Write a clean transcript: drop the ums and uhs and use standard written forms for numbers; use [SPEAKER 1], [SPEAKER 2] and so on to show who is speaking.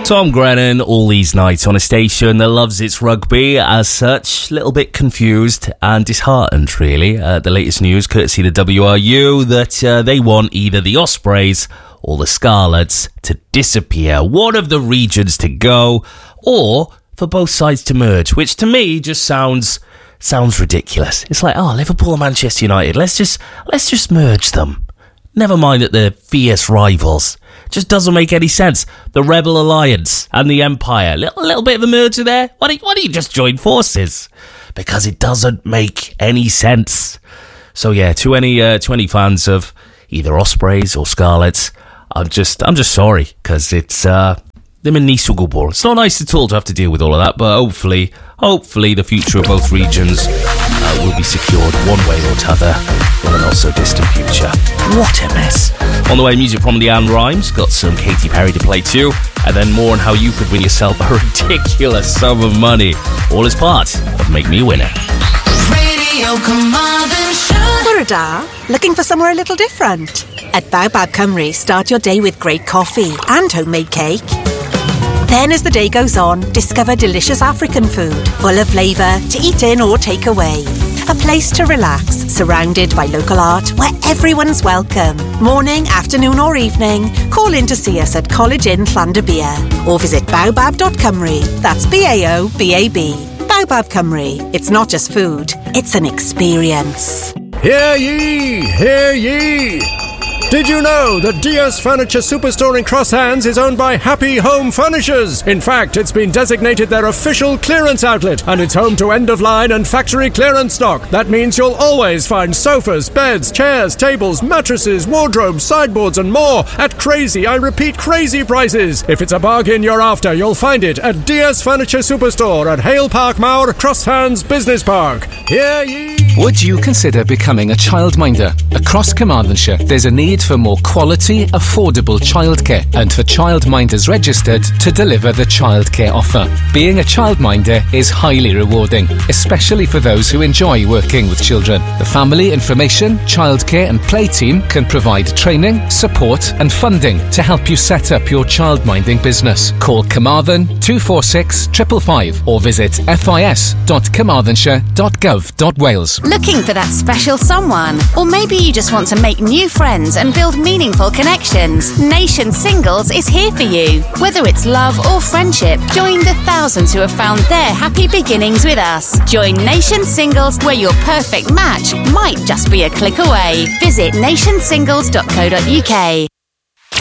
[SPEAKER 1] Tom Grennan, all these nights on a station that loves its rugby as such. A little bit confused and disheartened, really. The latest news, courtesy the WRU, that they want either the Ospreys or the Scarlets to disappear. One of the regions to go, or for both sides to merge, which to me just sounds ridiculous. It's like, Liverpool and Manchester United, let's just merge them. Never mind that they're fierce rivals. Just doesn't make any sense. The Rebel Alliance and the Empire. Little bit of a merger there. Why don't you just join forces? Because it doesn't make any sense. So yeah, to any fans of either Ospreys or Scarlets, I'm just sorry, because it's them in Nisugubor. It's not nice at all to have to deal with all of that, but hopefully the future of both regions will be secured one way or t'other in a not so distant future. What a mess. On the way, music from Leanne Rimes, got some Katy Perry to play too, and then more on how you could win yourself a ridiculous sum of money, all as part of Make Me a Winner.
[SPEAKER 2] Radio Carmarthen Show.
[SPEAKER 3] Burrada, looking for somewhere a little different? At Baobab Cymru, start your day with great coffee and homemade cake. Then as the day goes on, discover delicious African food, full of flavour, to eat in or take away. A place to relax, surrounded by local art where everyone's welcome. Morning, afternoon or evening, call in to see us at College Inn Llandybia or visit baobab.cymru. That's BAOBAB. Baobab Cymru. It's not just food, it's an experience.
[SPEAKER 4] Hear ye! Hear ye! Did you know that DS Furniture Superstore in Cross Hands is owned by Happy Home Furnishers? In fact, it's been designated their official clearance outlet, and it's home to end-of-line and factory clearance stock. That means you'll always find sofas, beds, chairs, tables, mattresses, wardrobes, sideboards and more at crazy prices. If it's a bargain you're after, you'll find it at DS Furniture Superstore at Hale Park Mauer, Cross Hands Business Park. Hear ye!
[SPEAKER 5] Would you consider becoming a childminder? Across Carmarthenshire, there's a need for more quality, affordable childcare, and for childminders registered to deliver the childcare offer. Being a childminder is highly rewarding, especially for those who enjoy working with children. The Family Information, Childcare and Play team can provide training, support and funding to help you set up your childminding business. Call Carmarthen 246 555 or visit fis.carmarthenshire.gov.wales.
[SPEAKER 6] Looking for that special someone? Or maybe you just want to make new friends and build meaningful connections? Nation Singles is here for you. Whether it's love or friendship, join the thousands who have found their happy beginnings with us. Join Nation Singles, where your perfect match might just be a click away. Visit nationsingles.co.uk.